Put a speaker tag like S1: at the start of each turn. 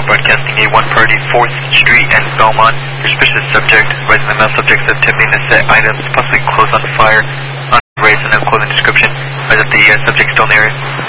S1: broadcasting A1 Party, 4th Street and Belmont. Suspicious subject, rising the male subjects attempting to set items, possibly clothes on fire, on race and a clothing description. As if the subject still in the area.